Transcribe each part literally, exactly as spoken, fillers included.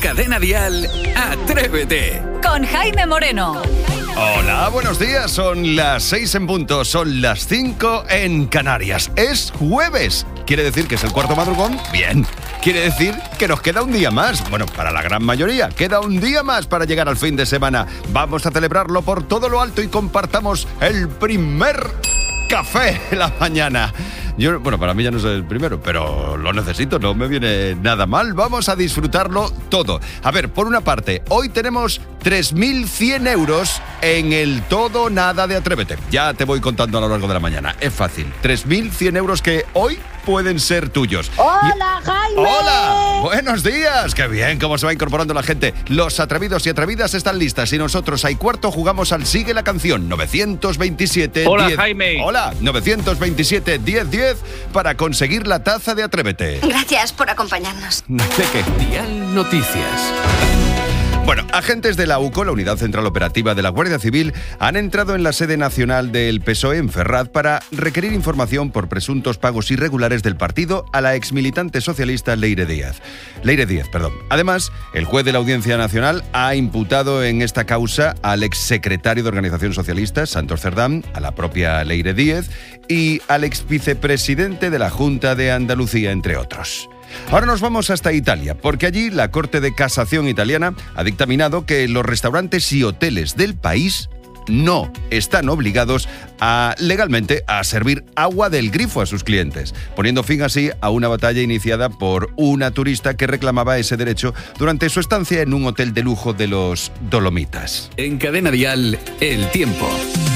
Cadena Dial, Atrévete. Con Jaime Moreno. Hola, buenos días. Son las seis en punto, son las cinco en Canarias. Es jueves. ¿Quiere decir que es el cuarto madrugón? Bien. Quiere decir que nos queda un día más. Bueno, para la gran mayoría, queda un día más para llegar al fin de semana. Vamos a celebrarlo por todo lo alto y compartamos el primer café de la mañana. Yo, bueno, para mí ya no es el primero, pero lo necesito, no me viene nada mal. Vamos a disfrutarlo todo. A ver, por una parte, hoy tenemos tres mil cien euros en el todo nada de Atrévete. Ya te voy contando a lo largo de la mañana. Es fácil. tres mil cien euros que hoy pueden ser tuyos. ¡Hola, Jaime! ¡Hola! ¡Buenos días! ¡Qué bien cómo se va incorporando la gente! Los atrevidos y atrevidas están listas y nosotros, hay cuarto, jugamos al Sigue la Canción. novecientos veintisiete Hola, diez. Jaime. Hola, novecientos veintisiete diez diez para conseguir la taza de Atrévete. Gracias por acompañarnos. ¿De qué? Dial Noticias. Bueno, agentes de la U C O, la Unidad Central Operativa de la Guardia Civil, han entrado en la sede nacional del P S O E en Ferraz para requerir información por presuntos pagos irregulares del partido a la exmilitante socialista Leire Díaz. Leire Díaz, perdón. Además, el juez de la Audiencia Nacional ha imputado en esta causa al exsecretario de Organización Socialista, Santos Cerdán, a la propia Leire Díaz y al exvicepresidente de la Junta de Andalucía, entre otros. Ahora nos vamos hasta Italia, porque allí la Corte de Casación italiana ha dictaminado que los restaurantes y hoteles del país no están obligados a, legalmente a servir agua del grifo a sus clientes, poniendo fin así a una batalla iniciada por una turista que reclamaba ese derecho durante su estancia en un hotel de lujo de los Dolomitas. En Cadena Dial, el tiempo.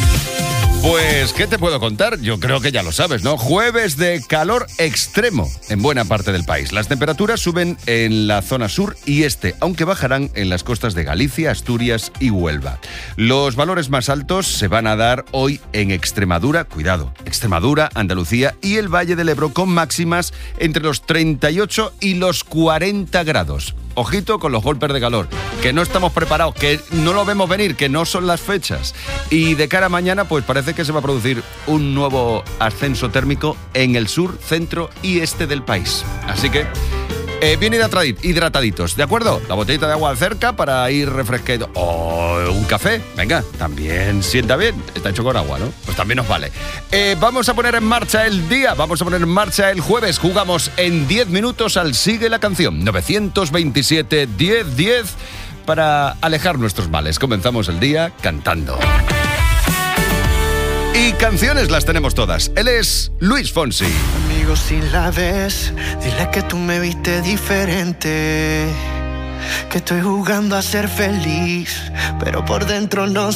Pues, ¿qué te puedo contar? Yo creo que ya lo sabes, ¿no? Jueves de calor extremo en buena parte del país. Las temperaturas suben en la zona sur y este, aunque bajarán en las costas de Galicia, Asturias y Huelva. Los valores más altos se van a dar hoy en Extremadura, cuidado, Extremadura, Andalucía y el Valle del Ebro, con máximas entre los treinta y ocho y los cuarenta grados. Ojito con los golpes de calor, que no estamos preparados, que no lo vemos venir, que no son las fechas. Y de cara a mañana, pues parece que se va a producir un nuevo ascenso térmico en el sur, centro y este del país. Así que, eh, bien hidrataditos, ¿de acuerdo? La botellita de agua cerca para ir refrescando. O un café, venga, también sienta bien. Está hecho con agua, ¿no? Pues también nos vale. Eh, vamos a poner en marcha el día, vamos a poner en marcha el jueves. Jugamos en diez minutos al Sigue la Canción. novecientos veintisiete diez diez para alejar nuestros males. Comenzamos el día cantando. Y canciones las tenemos todas. Él es Luis Fonsi. Amigo, si la ves, dile que tú me viste diferente, que estoy jugando a ser feliz, pero por dentro no